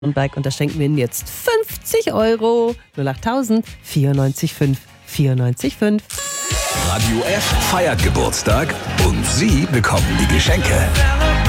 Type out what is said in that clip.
Und da schenken wir Ihnen jetzt 50 Euro. 08.000 94,5 94,5. Radio F feiert Geburtstag und Sie bekommen die Geschenke.